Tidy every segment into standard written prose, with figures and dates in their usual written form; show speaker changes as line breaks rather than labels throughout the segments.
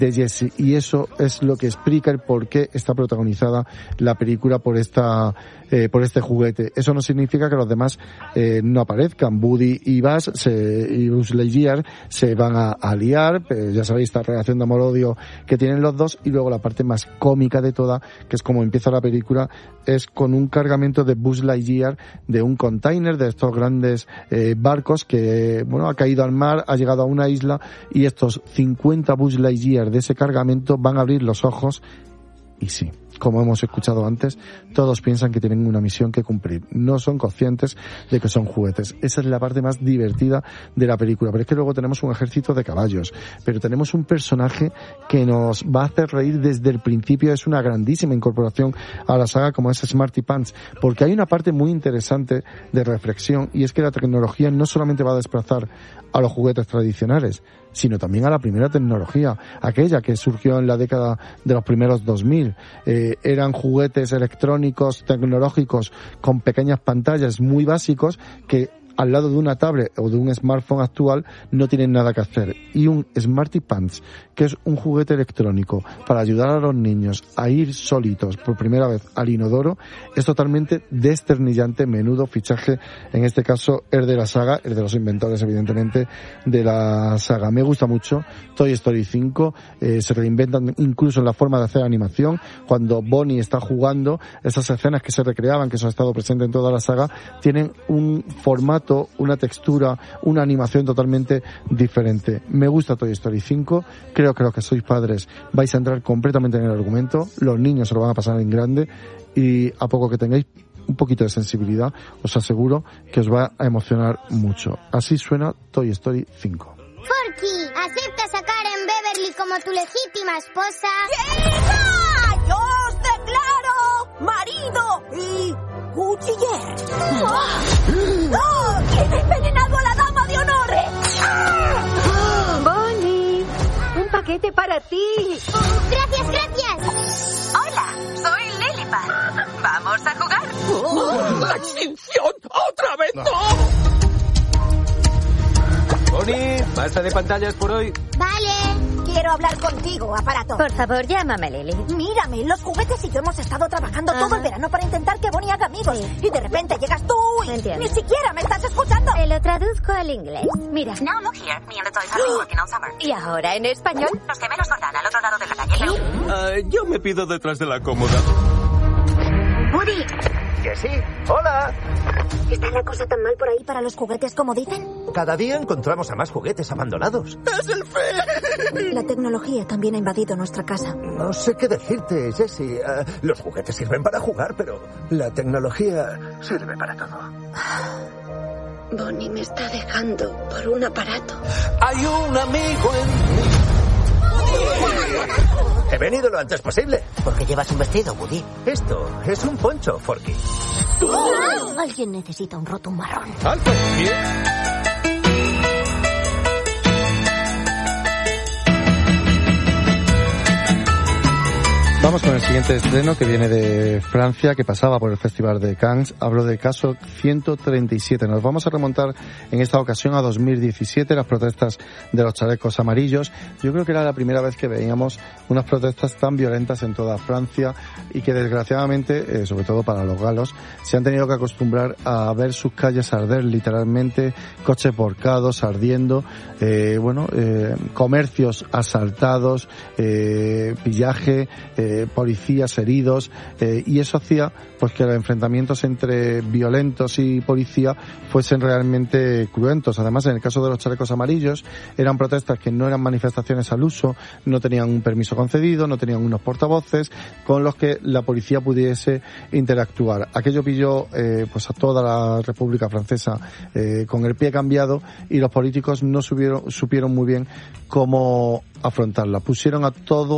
de Jessie, y eso es lo que explica el por qué está protagonizada la película por este juguete. Eso no significa que los demás no aparezcan. Woody y Buzz Lightyear se van a aliar, ya sabéis, esta relación de amor-odio que tienen los dos, y luego la parte más cómica de toda, que es como empieza la película, es con un cargamento de Buzz Lightyear de un container de estos grandes barcos que, bueno, ha caído al mar, ha llegado a una isla, y estos 50 Buzz Lightyear de ese cargamento van a abrir los ojos, y sí, como hemos escuchado antes, todos piensan que tienen una misión que cumplir. No son conscientes de que son juguetes. Esa es la parte más divertida de la película. Pero es que luego tenemos un ejército de caballos. Pero tenemos un personaje que nos va a hacer reír desde el principio. Es una grandísima incorporación a la saga, como es Smarty Pants. Porque hay una parte muy interesante de reflexión, y es que la tecnología no solamente va a desplazar a los juguetes tradicionales, sino también a la primera tecnología, aquella que surgió en la década de los primeros 2000. Eran juguetes electrónicos, tecnológicos, con pequeñas pantallas muy básicos que al lado de una tablet o de un smartphone actual no tienen nada que hacer. Y un Smarty Pants, que es un juguete electrónico para ayudar a los niños a ir solitos por primera vez al inodoro, es totalmente desternillante. Menudo fichaje, en este caso el de la saga, el de los inventores evidentemente de la saga. Me gusta mucho Toy Story 5, se reinventan incluso en la forma de hacer animación. Cuando Bonnie está jugando, esas escenas que se recreaban, que eso ha estado presente en toda la saga, tienen un formato, una textura, una animación totalmente diferente. Me gusta Toy Story 5, creo que los que sois padres vais a entrar completamente en el argumento, los niños se lo van a pasar en grande, y a poco que tengáis un poquito de sensibilidad, os aseguro que os va a emocionar mucho. Así suena Toy Story 5.
Forky, ¿aceptas a Karen Beverly como tu legítima esposa?
¡Hija! ¡Yo os declaro marido y cuchiller! ¡Oh! ¿Quién ha envenenado a la dama de honor?
Bonnie, un paquete para ti.
Gracias, gracias.
Hola, soy Lilliput. ¿Vamos a jugar?
¡La extinción! ¡Otra vez no! Bonnie, basta de pantallas por hoy.
Vale.
Quiero hablar contigo, aparato.
Por favor, llámame Lily.
Mírame, los juguetes y yo hemos estado trabajando todo el verano para intentar que Bonnie haga amigos.
Sí.
Y de repente llegas tú y
Entiendo.
ni siquiera me estás escuchando.
Te lo traduzco al inglés. Mira.
Now look here, me and the toys have been working all summer.
¿Y ahora en español?
Los gemelos Jordán al otro lado de la calle.
Yo me pido detrás de la cómoda.
Woody.
Que sí. ¡Hola!
¿Está la cosa tan mal por ahí para los juguetes como dicen?
Cada día encontramos a más juguetes abandonados.
¡Es el fe!
La tecnología también ha invadido nuestra casa.
No sé qué decirte, Jessie. Los juguetes sirven para jugar, pero la tecnología sirve para todo.
Bonnie me está dejando por un aparato.
Hay un amigo en mí.
He venido lo antes posible.
¿Por qué llevas un vestido, Woody?
Esto es un poncho, Forky.
Alguien necesita un roto marrón.
¡Alto! ¿Bien?
Vamos con el siguiente estreno, que viene de Francia, que pasaba por el Festival de Cannes. Hablo de Caso 137. Nos vamos a remontar en esta ocasión a 2017, las protestas de los chalecos amarillos. Yo creo que era la primera vez que veíamos unas protestas tan violentas en toda Francia, y que desgraciadamente, sobre todo para los galos, se han tenido que acostumbrar a ver sus calles arder literalmente, coches volcados, ardiendo, comercios asaltados, pillaje, policías heridos, y eso hacía pues que los enfrentamientos entre violentos y policía fuesen realmente cruentos. Además, en el caso de los chalecos amarillos, eran protestas que no eran manifestaciones al uso, no tenían un permiso concedido, no tenían unos portavoces con los que la policía pudiese interactuar. Aquello pilló pues a toda la República Francesa con el pie cambiado, y los políticos no supieron muy bien cómo afrontarla. Pusieron a todo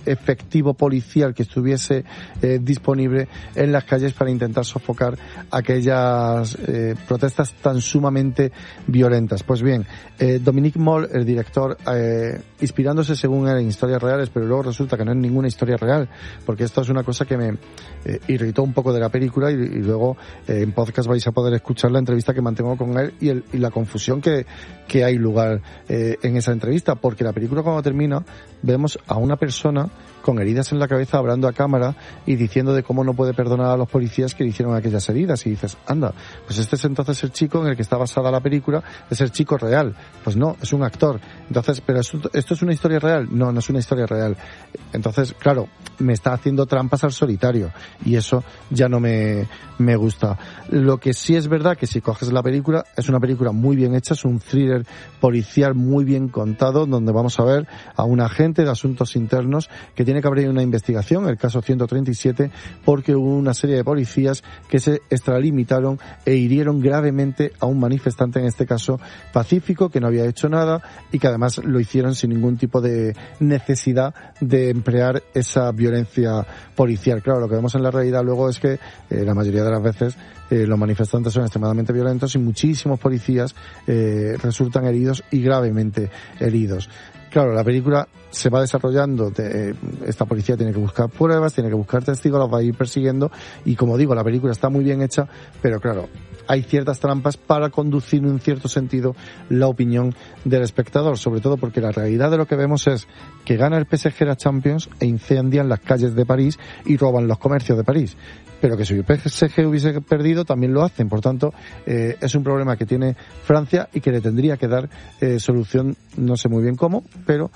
efectivo policial que estuviese disponible en las calles para intentar sofocar aquellas protestas tan sumamente violentas. Pues bien, Dominique Moll, el director, inspirándose según él en historias reales, pero luego resulta que no es ninguna historia real, porque esto es una cosa que me irritó un poco de la película, y luego en podcast vais a poder escuchar la entrevista que mantengo con él y la confusión que hay lugar en esa entrevista, porque la película, cuando termina, vemos a una persona con heridas en la cabeza hablando a cámara y diciendo de cómo no puede perdonar a los policías que le hicieron aquellas heridas, y dices, anda, pues este es entonces el chico en el que está basada la película, es el chico real. Pues no, es un actor. Entonces, pero esto es una historia real. No es una historia real. Entonces, claro, me está haciendo trampas al solitario, y eso ya no me gusta. Lo que sí es verdad que si coges la película, es una película muy bien hecha, es un thriller policial muy bien contado, donde vamos a ver a un agente de asuntos internos que tiene que abrir una investigación, el caso 137, porque hubo una serie de policías que se extralimitaron e hirieron gravemente a un manifestante, en este caso pacífico, que no había hecho nada, y que además lo hicieron sin ningún tipo de necesidad de emplear esa violencia policial. Claro, lo que vemos en la realidad luego es que la mayoría de las veces los manifestantes son extremadamente violentos y muchísimos policías resultan heridos y gravemente heridos. Claro, la película se va desarrollando, esta policía tiene que buscar pruebas, tiene que buscar testigos, los va a ir persiguiendo, y como digo, la película está muy bien hecha, pero claro, hay ciertas trampas para conducir en cierto sentido la opinión del espectador, sobre todo porque la realidad de lo que vemos es que gana el PSG la Champions e incendian las calles de París y roban los comercios de París. Pero que si el PSG hubiese perdido también lo hacen. Por tanto, es un problema que tiene Francia y que le tendría que dar solución, no sé muy bien cómo, pero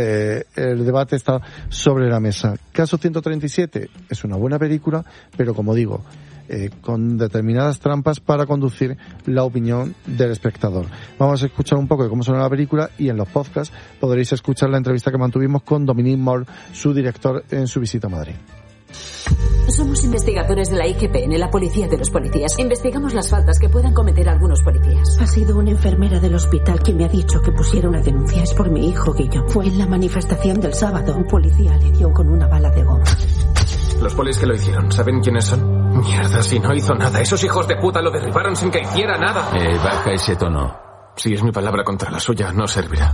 el debate está sobre la mesa. Caso 137 es una buena película, pero como digo, con determinadas trampas para conducir la opinión del espectador. Vamos a escuchar un poco de cómo suena la película, y en los podcasts podréis escuchar la entrevista que mantuvimos con Dominique Moll, su director, en su visita a Madrid.
Somos investigadores de la IGPN, la policía de los policías. Investigamos las faltas que puedan cometer algunos policías.
Ha sido una enfermera del hospital quien me ha dicho que pusiera una denuncia. Es por mi hijo, Guillo. Fue en la manifestación del sábado. Un policía le dio con una bala de goma.
Los polis que lo hicieron, ¿saben quiénes son? Mierda, si no hizo nada. Esos hijos de puta lo derribaron sin que hiciera nada.
Baja ese tono.
Si es mi palabra contra la suya, no servirá.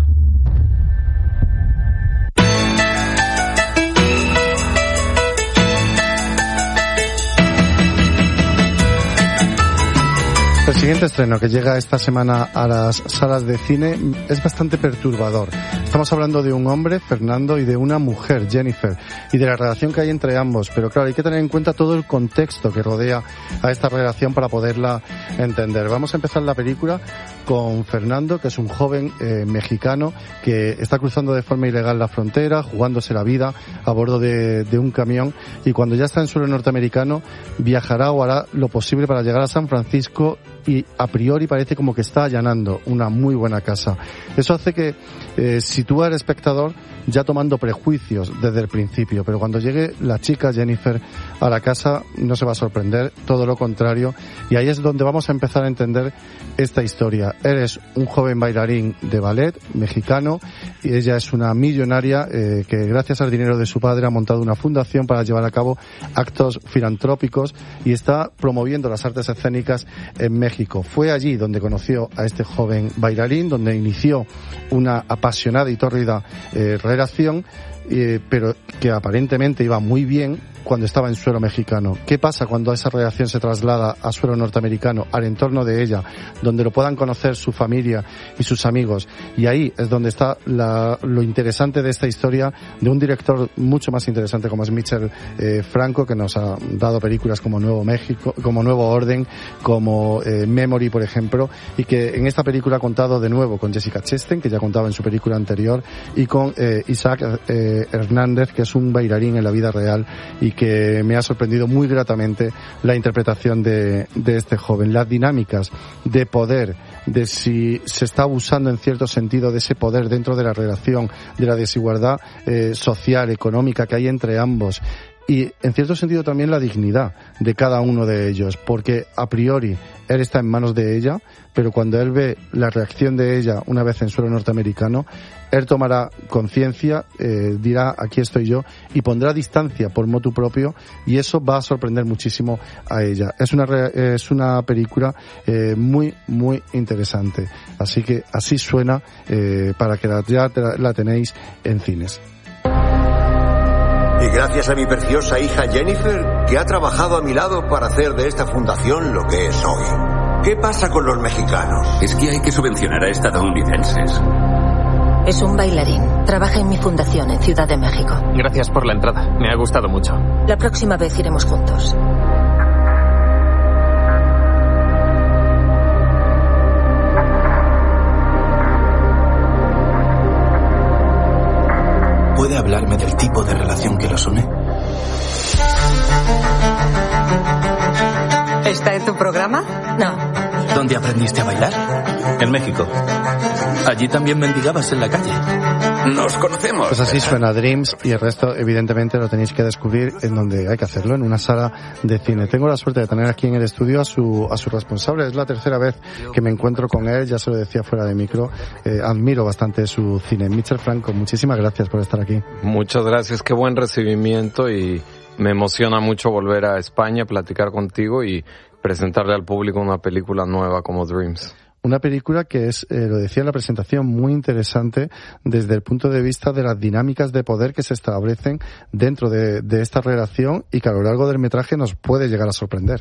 El siguiente estreno que llega esta semana a las salas de cine es bastante perturbador. Estamos hablando de un hombre, Fernando, y de una mujer, Jennifer, y de la relación que hay entre ambos. Pero claro, hay que tener en cuenta todo el contexto que rodea a esta relación para poderla entender. Vamos a empezar la película con Fernando, que es un joven mexicano que está cruzando de forma ilegal la frontera, jugándose la vida a bordo de un camión, y cuando ya está en suelo norteamericano viajará o hará lo posible para llegar a San Francisco, y a priori parece como que está allanando una muy buena casa. Eso hace que sitúa al espectador ya tomando prejuicios desde el principio, pero cuando llegue la chica Jennifer a la casa no se va a sorprender, todo lo contrario, y ahí es donde vamos a empezar a entender esta historia. Él es un joven bailarín de ballet mexicano y ella es una millonaria que gracias al dinero de su padre ha montado una fundación para llevar a cabo actos filantrópicos y está promoviendo las artes escénicas en México. Fue allí donde conoció a este joven bailarín, donde inició una apasionada y tórrida relación, pero que aparentemente iba muy bien cuando estaba en suelo mexicano. ¿Qué pasa cuando esa relación se traslada a suelo norteamericano, al entorno de ella, donde lo puedan conocer su familia y sus amigos? Y ahí es donde está lo interesante de esta historia, de un director mucho más interesante como es Michel Franco, que nos ha dado películas como Nuevo México, como Nuevo Orden, como Memory, por ejemplo, y que en esta película ha contado de nuevo con Jessica Chastain, que ya contaba en su película anterior, y con Isaac Hernández, que es un bailarín en la vida real y que me ha sorprendido muy gratamente la interpretación de este joven. Las dinámicas de poder, de si se está abusando en cierto sentido de ese poder dentro de la relación, de la desigualdad social, económica que hay entre ambos, y en cierto sentido también la dignidad de cada uno de ellos, porque a priori él está en manos de ella, pero cuando él ve la reacción de ella una vez en suelo norteamericano, él tomará conciencia, dirá aquí estoy yo, y pondrá distancia por motu propio, y eso va a sorprender muchísimo a ella. Es una película muy, muy interesante. Así que así suena, para que ya la tenéis en cines.
Y gracias a mi preciosa hija Jennifer, que ha trabajado a mi lado para hacer de esta fundación lo que es hoy. ¿Qué pasa con los mexicanos?
Es que hay que subvencionar a estadounidenses.
Es un bailarín. Trabaja en mi fundación en Ciudad de México.
Gracias por la entrada. Me ha gustado mucho.
La próxima vez iremos juntos.
¿Puede hablarme del tipo de relación que los une?
¿Está en tu programa?
No.
¿Dónde aprendiste a bailar? En México. Allí también mendigabas en la calle.
Nos conocemos.
Pues así suena Dreams, y el resto evidentemente lo tenéis que descubrir en donde hay que hacerlo, en una sala de cine. Tengo la suerte de tener aquí en el estudio a su responsable. Es la tercera vez que me encuentro con él, ya se lo decía fuera de micro. Admiro bastante su cine. Michel Franco, muchísimas gracias por estar aquí.
Muchas gracias, qué buen recibimiento, y me emociona mucho volver a España, platicar contigo y presentarle al público una película nueva como Dreams.
Una película que es, lo decía en la presentación, muy interesante desde el punto de vista de las dinámicas de poder que se establecen dentro de esta relación, y que a lo largo del metraje nos puede llegar a sorprender.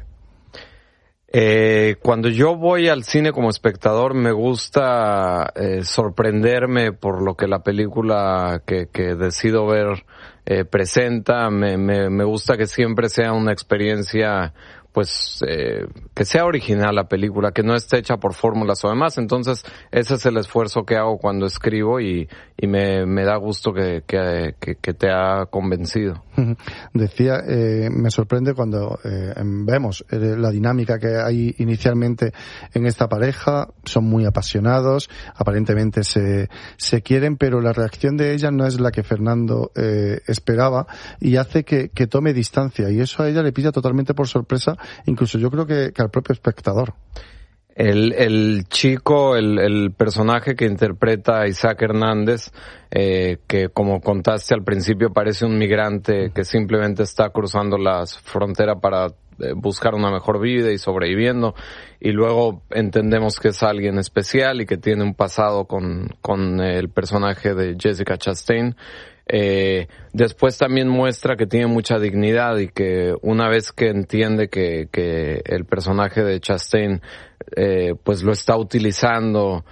Cuando yo voy al cine como espectador, me gusta sorprenderme por lo que la película que decido ver presenta. Me gusta que siempre sea una experiencia, pues, que sea original la película, que no esté hecha por fórmulas o demás. Entonces, ese es el esfuerzo que hago cuando escribo, y me da gusto que te ha convencido.
Decía, me sorprende cuando vemos la dinámica que hay inicialmente en esta pareja. Son muy apasionados, aparentemente se quieren, pero la reacción de ella no es la que Fernando esperaba, y hace que tome distancia, y eso a ella le pilla totalmente por sorpresa, incluso yo creo que al propio espectador.
El chico, el personaje que interpreta a Isaac Hernández, que como contaste al principio parece un migrante que simplemente está cruzando la frontera para buscar una mejor vida y sobreviviendo, y luego entendemos que es alguien especial y que tiene un pasado con el personaje de Jessica Chastain. Después también muestra que tiene mucha dignidad, y que una vez que entiende que el personaje de Chastain pues lo está utilizando,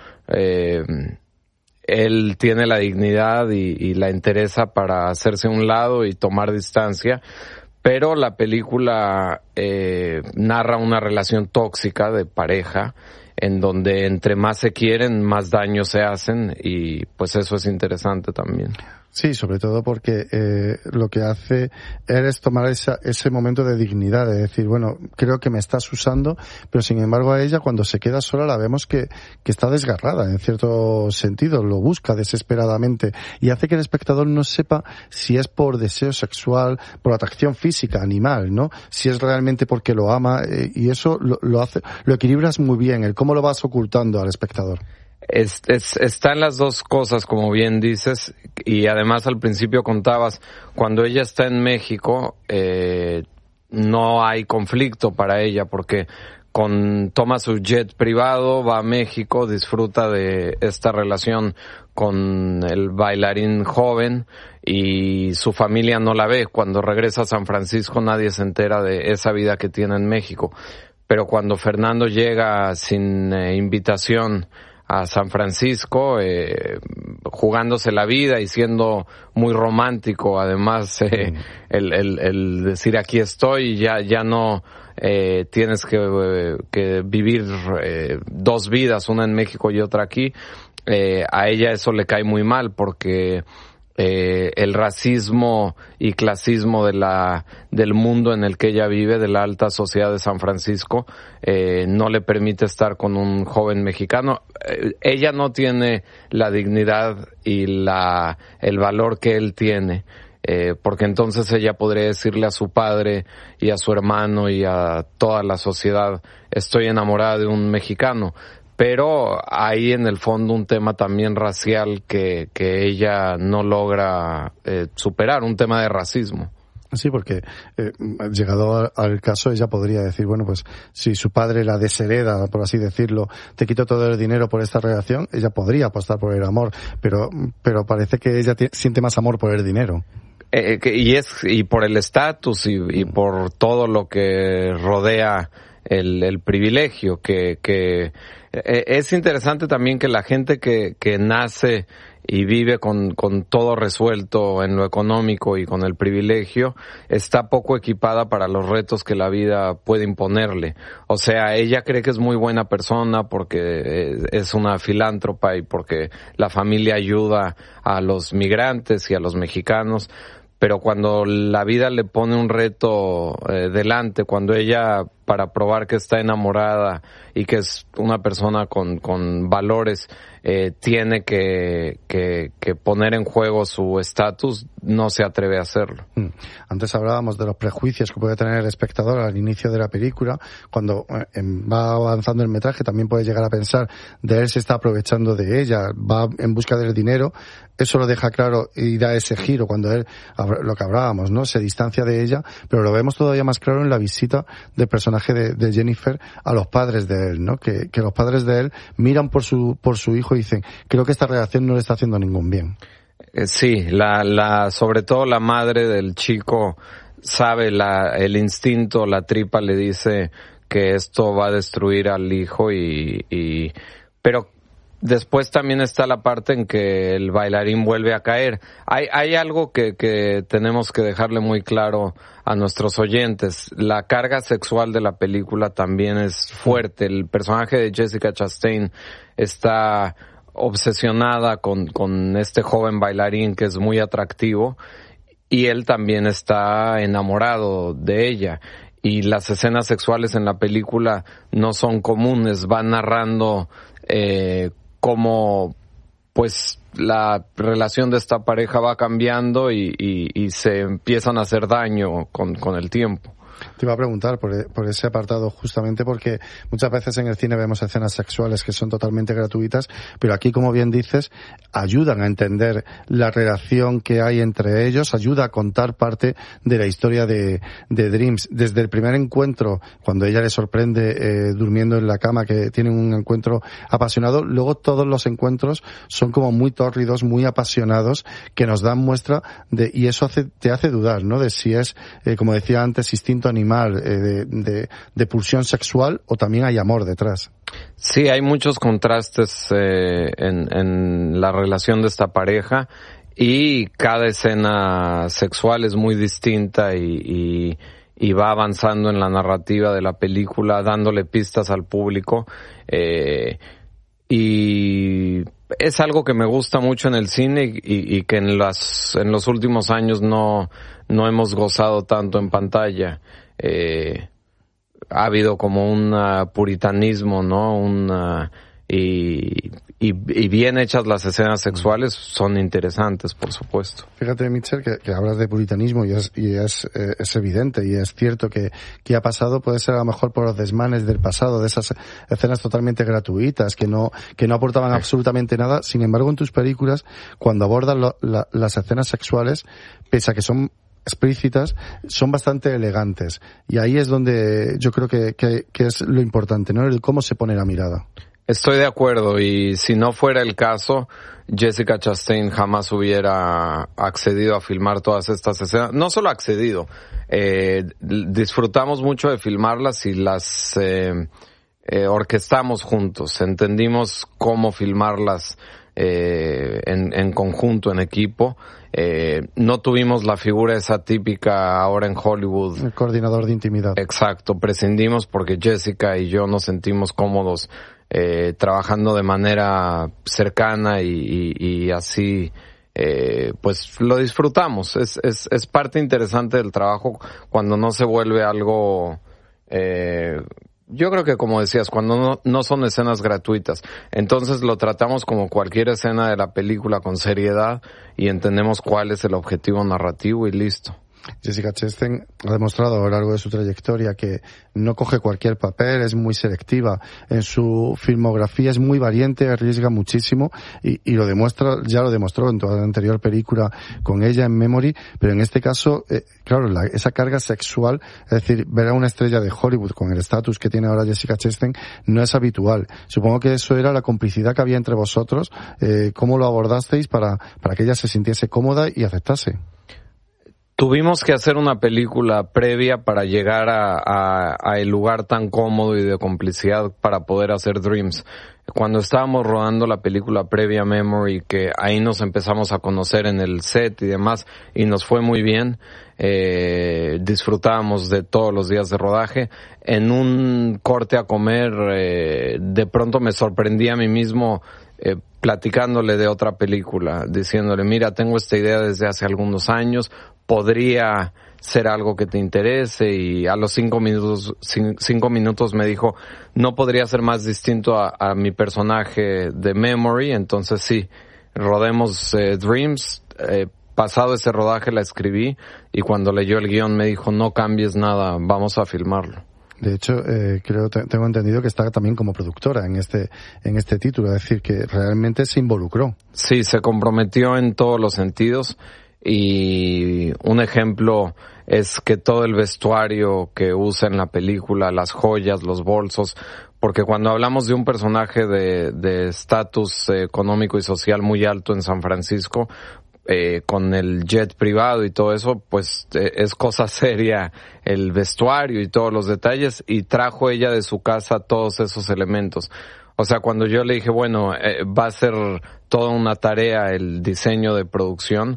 él tiene la dignidad y la interesa para hacerse a un lado y tomar distancia. Pero la película narra una relación tóxica de pareja, en donde entre más se quieren, más daño se hacen, y pues eso es interesante también.
Sí, sobre todo porque lo que hace él es tomar ese momento de dignidad, de decir, bueno, creo que me estás usando, pero sin embargo a ella, cuando se queda sola, la vemos que está desgarrada, en cierto sentido, lo busca desesperadamente, y hace que el espectador no sepa si es por deseo sexual, por atracción física, animal, ¿no? Si es realmente porque lo ama, y eso lo equilibras muy bien, el cómo lo vas ocultando al espectador.
Están las dos cosas, como bien dices, y además al principio contabas, cuando ella está en México, no hay conflicto para ella, porque toma su jet privado, va a México, disfruta de esta relación con el bailarín joven, y su familia no la ve. Cuando regresa a San Francisco, nadie se entera de esa vida que tiene en México. Pero cuando Fernando llega sin invitación a San Francisco, jugándose la vida y siendo muy romántico, además, el decir aquí estoy, ya no tienes que vivir dos vidas, una en México y otra aquí. A ella eso le cae muy mal, porque el racismo y clasismo del mundo en el que ella vive, de la alta sociedad de San Francisco, no le permite estar con un joven mexicano. Ella no tiene la dignidad y el valor que él tiene. porque entonces ella podría decirle a su padre y a su hermano y a toda la sociedad, estoy enamorada de un mexicano. Pero hay en el fondo un tema también racial que ella no logra superar, un tema de racismo.
Sí, porque llegado al caso, ella podría decir, bueno, pues si su padre la deshereda, por así decirlo, te quito todo el dinero por esta relación, ella podría apostar por el amor, pero parece que ella siente más amor por el dinero.
Y por el estatus y por todo lo que rodea el privilegio, que es interesante también que la gente que nace y vive con todo resuelto en lo económico y con el privilegio, está poco equipada para los retos que la vida puede imponerle. O sea, ella cree que es muy buena persona porque es una filántropa y porque la familia ayuda a los migrantes y a los mexicanos, pero cuando la vida le pone un reto delante, cuando ella, para probar que está enamorada y que es una persona con valores, tiene que poner en juego su estatus, no se atreve a hacerlo.
Antes hablábamos de los prejuicios que puede tener el espectador al inicio de la película. Cuando va avanzando el metraje, también puede llegar a pensar de él se está aprovechando de ella, va en busca del dinero. Eso lo deja claro y da ese giro cuando él, lo que hablábamos, ¿no? Se distancia de ella, pero lo vemos todavía más claro en la visita del personaje de Jennifer a los padres de él, ¿no? Que los padres de él miran por su hijo y dicen, creo que esta relación no le está haciendo ningún bien.
Sí, sobre todo la madre del chico sabe el instinto, la tripa le dice que esto va a destruir al hijo pero después también está la parte en que el bailarín vuelve a caer. Hay algo que tenemos que dejarle muy claro a nuestros oyentes. La carga sexual de la película también es fuerte. El personaje de Jessica Chastain está obsesionada con este joven bailarín que es muy atractivo y él también está enamorado de ella. Y las escenas sexuales en la película no son comunes, van narrando cómo pues la relación de esta pareja va cambiando y se empiezan a hacer daño con el tiempo.
Te iba a preguntar por ese apartado justamente porque muchas veces en el cine vemos escenas sexuales que son totalmente gratuitas, pero aquí, como bien dices, ayudan a entender la relación que hay entre ellos, ayuda a contar parte de la historia de Dreams. Desde el primer encuentro, cuando ella le sorprende durmiendo en la cama, que tienen un encuentro apasionado, luego todos los encuentros son como muy tórridos, muy apasionados, que nos dan muestra y eso te hace dudar, ¿no? De si es, como decía antes, instinto animal, de pulsión sexual, o también hay amor detrás.
Sí, hay muchos contrastes en la relación de esta pareja y cada escena sexual es muy distinta y va avanzando en la narrativa de la película, dándole pistas al público y es algo que me gusta mucho en el cine y que en los últimos años no hemos gozado tanto en pantalla. Ha habido como un puritanismo, ¿no? Y bien hechas las escenas sexuales son interesantes, por supuesto.
Fíjate, Mitchell, que hablas de puritanismo y es evidente y es cierto que ha pasado, puede ser a lo mejor por los desmanes del pasado, de esas escenas totalmente gratuitas que no aportaban absolutamente nada. Sin embargo, en tus películas, cuando abordan las escenas sexuales, pese a que son explícitas, son bastante elegantes. Y ahí es donde yo creo que es lo importante, ¿no? El cómo se pone la mirada.
Estoy de acuerdo, y si no fuera el caso, Jessica Chastain jamás hubiera accedido a filmar todas estas escenas. No solo accedido, disfrutamos mucho de filmarlas y las orquestamos juntos. Entendimos cómo filmarlas en conjunto, en equipo. No tuvimos la figura esa típica ahora en Hollywood.
El coordinador de intimidad.
Exacto, prescindimos porque Jessica y yo nos sentimos cómodos trabajando de manera cercana y así pues lo disfrutamos. Es parte interesante del trabajo cuando no se vuelve algo Yo creo que, como decías, cuando no son escenas gratuitas, entonces lo tratamos como cualquier escena de la película con seriedad y entendemos cuál es el objetivo narrativo y listo.
Jessica Chastain ha demostrado a lo largo de su trayectoria que no coge cualquier papel, es muy selectiva en su filmografía, es muy valiente, arriesga muchísimo y lo demuestra, ya lo demostró en toda la anterior película con ella en Memory, pero en este caso, claro, esa carga sexual, es decir, ver a una estrella de Hollywood con el estatus que tiene ahora Jessica Chastain no es habitual. Supongo que eso era la complicidad que había entre vosotros, cómo lo abordasteis para que ella se sintiese cómoda y aceptase.
Tuvimos que hacer una película previa para llegar a el lugar tan cómodo y de complicidad para poder hacer Dreams. Cuando estábamos rodando la película previa a Memory, que ahí nos empezamos a conocer en el set y demás, y nos fue muy bien, disfrutábamos de todos los días de rodaje. En un corte a comer, de pronto me sorprendí a mí mismo platicándole de otra película, diciéndole, mira, tengo esta idea desde hace algunos años, podría ser algo que te interese, y a los 5 minutos me dijo, no podría ser más distinto a mi personaje de Memory, entonces sí, rodemos Dreams. Pasado ese rodaje la escribí, y cuando leyó el guión me dijo, no cambies nada, vamos a filmarlo.
De hecho, tengo entendido que está también como productora en este título, es decir, que realmente se involucró.
Sí, se comprometió en todos los sentidos, y un ejemplo es que todo el vestuario que usa en la película, las joyas, los bolsos, porque cuando hablamos de un personaje de estatus económico y social muy alto en San Francisco, con el jet privado y todo eso, pues es cosa seria el vestuario y todos los detalles, y trajo ella de su casa todos esos elementos. O sea, cuando yo le dije, bueno, va a ser toda una tarea el diseño de producción,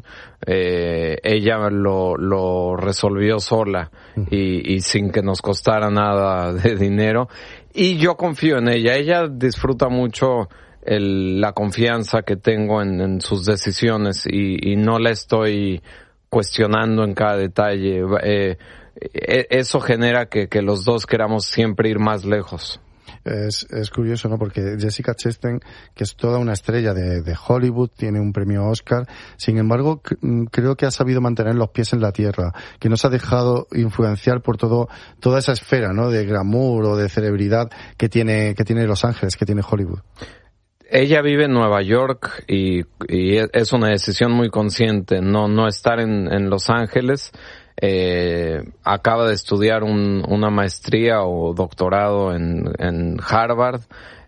ella lo resolvió sola y sin que nos costara nada de dinero, y yo confío en ella. Ella disfruta mucho la confianza que tengo en sus decisiones, y no la estoy cuestionando en cada detalle. Eso genera que los dos queramos siempre ir más lejos.
Es curioso, ¿no? Porque Jessica Chastain, que es toda una estrella de Hollywood, tiene un premio Oscar, sin embargo, creo que ha sabido mantener los pies en la tierra, que no se ha dejado influenciar por toda esa esfera, ¿no? De glamour o de celebridad que tiene Los Ángeles, que tiene Hollywood.
Ella vive en Nueva York y es una decisión muy consciente no estar en Los Ángeles. Acaba de estudiar una maestría o doctorado en Harvard,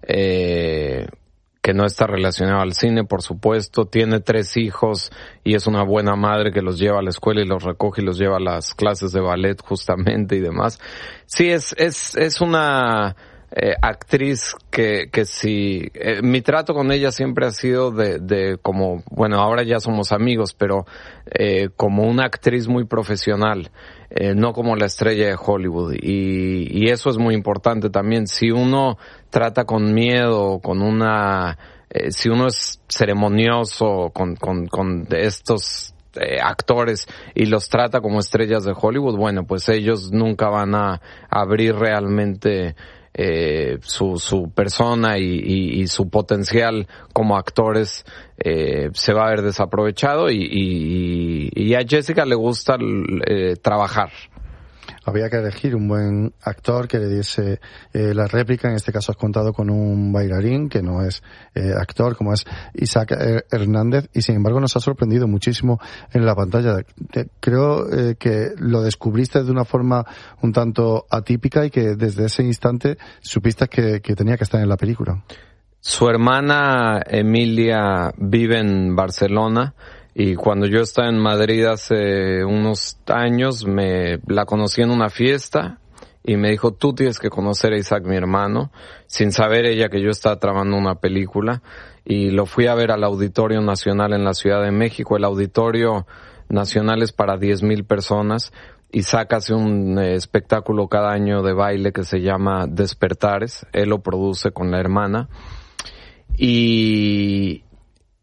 que no está relacionado al cine, por supuesto. Tiene 3 hijos y es una buena madre que los lleva a la escuela y los recoge y los lleva a las clases de ballet justamente y demás. Sí, es una actriz que sí, mi trato con ella siempre ha sido de como, bueno, ahora ya somos amigos, pero como una actriz muy profesional, no como la estrella de Hollywood, y eso es muy importante también. Si uno trata con miedo, si uno es ceremonioso con estos actores y los trata como estrellas de Hollywood, bueno, pues ellos nunca van a abrir realmente su persona y su potencial como actores se va a ver desaprovechado, y a Jessica le gusta trabajar.
Había que elegir un buen actor que le diese la réplica. En este caso has contado con un bailarín que no es actor, como es Isaac Hernández, y sin embargo nos ha sorprendido muchísimo en la pantalla. Creo que lo descubriste de una forma un tanto atípica y que desde ese instante supiste que tenía que estar en la película.
Su hermana Emilia vive en Barcelona, y cuando yo estaba en Madrid hace unos años, la conocí en una fiesta y me dijo, tú tienes que conocer a Isaac, mi hermano, sin saber ella que yo estaba trabajando una película, y lo fui a ver al Auditorio Nacional en la Ciudad de México. El Auditorio Nacional es para 10,000 personas. Isaac hace un espectáculo cada año de baile que se llama Despertares. Él lo produce con la hermana. Y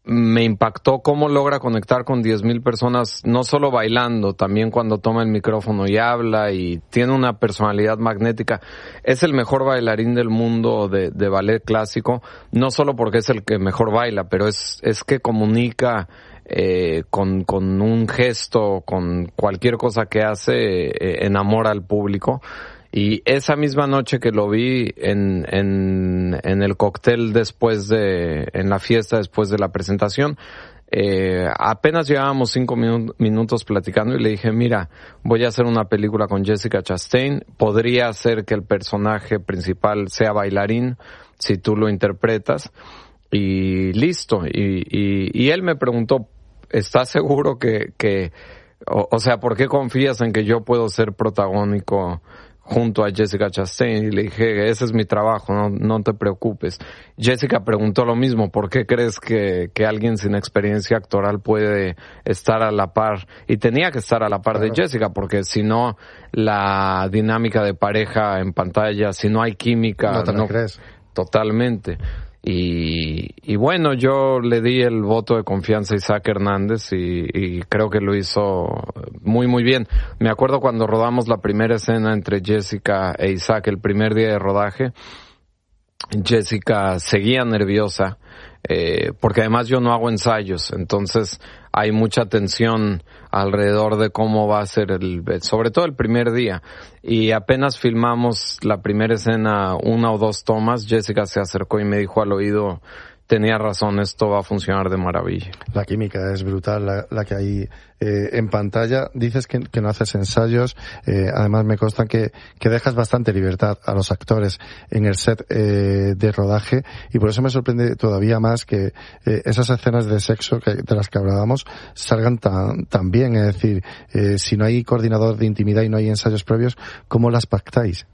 me impactó cómo logra conectar con 10,000 personas, no solo bailando, también cuando toma el micrófono y habla, y tiene una personalidad magnética. Es el mejor bailarín del mundo de ballet clásico, no solo porque es el que mejor baila, pero es que comunica con un gesto, con cualquier cosa que hace, enamora al público. Y esa misma noche que lo vi en el cóctel en la fiesta después de la presentación, apenas llevábamos 5 minutos platicando y le dije, mira, voy a hacer una película con Jessica Chastain, podría ser que el personaje principal sea bailarín si tú lo interpretas, y listo. Y él me preguntó, ¿estás seguro o sea, ¿por qué confías en que yo puedo ser protagónico junto a Jessica Chastain? Y le dije, ese es mi trabajo, no te preocupes. Jessica preguntó lo mismo, ¿por qué crees que alguien sin experiencia actoral puede estar a la par? Y tenía que estar a la par de Jessica, porque si no, la dinámica de pareja en pantalla, si no hay química,
no te la crees.
Totalmente. Y bueno, yo le di el voto de confianza a Isaac Hernández y creo que lo hizo muy, muy bien. Me acuerdo cuando rodamos la primera escena entre Jessica e Isaac, el primer día de rodaje, Jessica seguía nerviosa, porque además yo no hago ensayos, entonces hay mucha tensión alrededor de cómo va a ser sobre todo el primer día. Y apenas filmamos la primera escena, 1 o 2 tomas, Jessica se acercó y me dijo al oído, tenía razón, esto va a funcionar de maravilla.
La química es brutal, la que hay en pantalla. Dices que no haces ensayos, además me consta que dejas bastante libertad a los actores en el set de rodaje, y por eso me sorprende todavía más que esas escenas de sexo de las que hablábamos salgan tan bien. Es decir, si no hay coordinador de intimidad y no hay ensayos previos, ¿cómo las pactáis?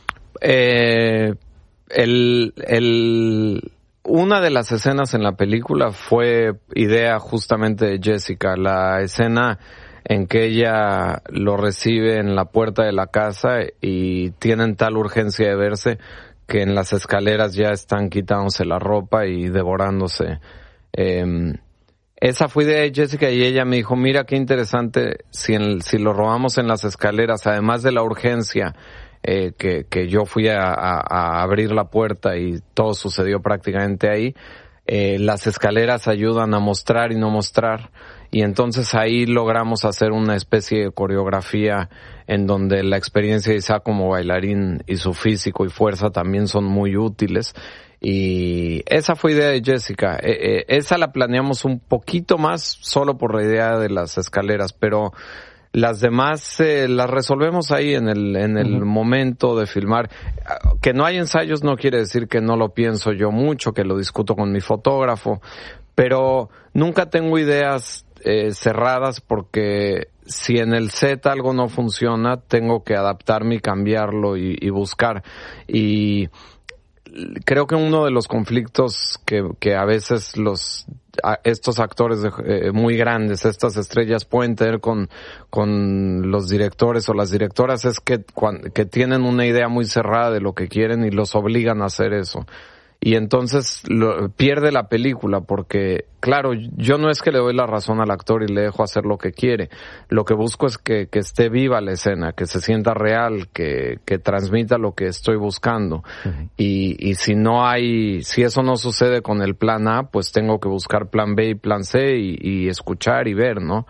Una de las escenas en la película fue idea justamente de Jessica, la escena en que ella lo recibe en la puerta de la casa y tienen tal urgencia de verse que en las escaleras ya están quitándose la ropa y devorándose. Esa fue idea de Jessica y ella me dijo, mira qué interesante si lo robamos en las escaleras, además de la urgencia, que yo fui a abrir la puerta y todo sucedió prácticamente ahí. Las escaleras ayudan a mostrar y no mostrar, y entonces ahí logramos hacer una especie de coreografía en donde la experiencia de Isaac como bailarín y su físico y fuerza también son muy útiles. Y esa fue idea de Jessica. Esa la planeamos un poquito más solo por la idea de las escaleras, pero las demás las resolvemos ahí en el momento de filmar. Que no hay ensayos no quiere decir que no lo pienso yo mucho, que lo discuto con mi fotógrafo, pero nunca tengo ideas cerradas, porque si en el set algo no funciona, tengo que adaptarme y cambiarlo y buscar. Y creo que uno de los conflictos que a veces estos actores muy grandes, estas estrellas pueden tener con los directores o las directoras es que tienen una idea muy cerrada de lo que quieren y los obligan a hacer eso. Y entonces pierde la película, porque claro, yo no es que le doy la razón al actor y le dejo hacer lo que quiere. Lo que busco es que esté viva la escena, que se sienta real, que transmita lo que estoy buscando. Uh-huh. Y si eso no sucede con el plan A, pues tengo que buscar plan B y plan C y escuchar y ver, ¿no?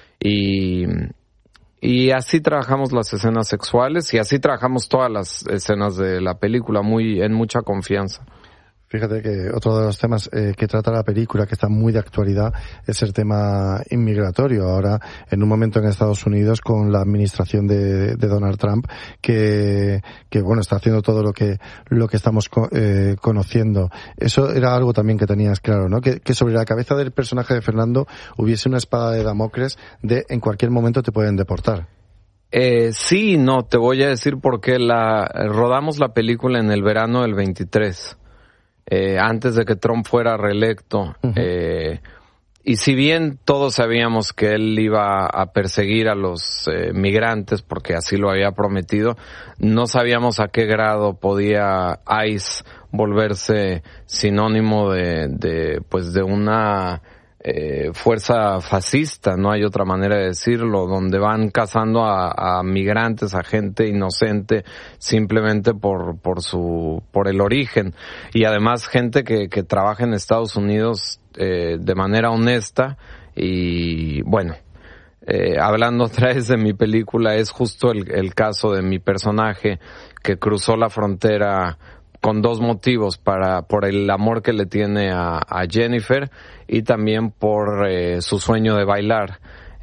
Y así trabajamos las escenas sexuales y así trabajamos todas las escenas de la película, en mucha confianza.
Fíjate que otro de los temas que trata la película, que está muy de actualidad, es el tema inmigratorio. Ahora, en un momento en Estados Unidos, con la administración de Donald Trump, que bueno, está haciendo todo lo que estamos conociendo. Eso era algo también que tenías claro, ¿no? Que sobre la cabeza del personaje de Fernando hubiese una espada de Damocles de en cualquier momento te pueden deportar.
Sí, no, te voy a decir por qué. Rodamos la película en el verano del 23. Antes de que Trump fuera reelecto. Uh-huh. Y si bien todos sabíamos que él iba a perseguir a los migrantes, porque así lo había prometido, no sabíamos a qué grado podía ICE volverse sinónimo de una fuerza fascista, no hay otra manera de decirlo, donde van cazando a migrantes, a gente inocente, simplemente por el origen, y además gente que trabaja en Estados Unidos de manera honesta. Y bueno, hablando otra vez de mi película, es justo el caso de mi personaje que cruzó la frontera con dos motivos, por el amor que le tiene a Jennifer y también por su sueño de bailar.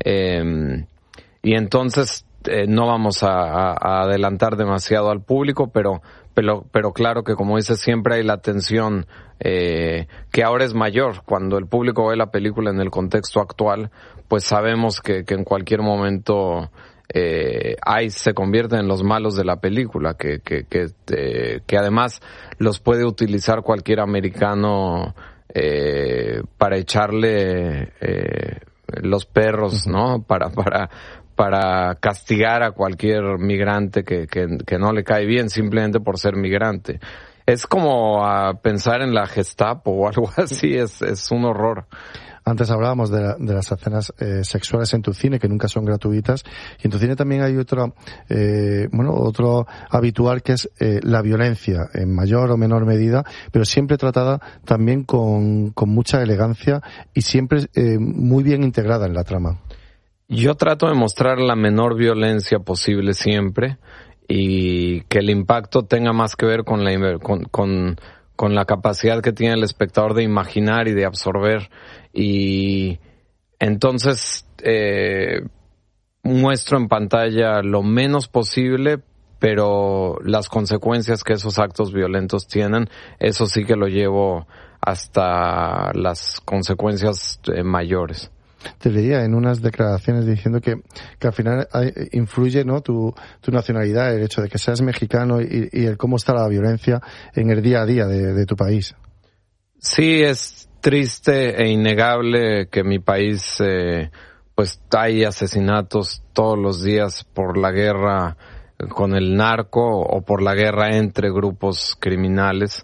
Y entonces no vamos a adelantar demasiado al público, pero claro que, como dices, siempre hay la tensión que ahora es mayor. Cuando el público ve la película en el contexto actual, pues sabemos que en cualquier momento se convierten en los malos de la película, que además los puede utilizar cualquier americano para echarle los perros, ¿no? Para castigar a cualquier migrante que no le cae bien simplemente por ser migrante. Es como a pensar en la Gestapo o algo así, es un horror.
Antes hablábamos de las escenas sexuales en tu cine, que nunca son gratuitas, y en tu cine también hay otro habitual, que es la violencia, en mayor o menor medida, pero siempre tratada también con mucha elegancia y siempre muy bien integrada en la trama.
Yo trato de mostrar la menor violencia posible siempre, y que el impacto tenga más que ver con la capacidad que tiene el espectador de imaginar y de absorber. Y entonces muestro en pantalla lo menos posible, pero las consecuencias que esos actos violentos tienen, eso sí que lo llevo hasta las consecuencias mayores.
Te leía en unas declaraciones diciendo que al final influye, ¿no?, tu nacionalidad, el hecho de que seas mexicano y el cómo está la violencia en el día a día de tu país.
Sí, es triste e innegable que mi país pues hay asesinatos todos los días por la guerra con el narco o por la guerra entre grupos criminales.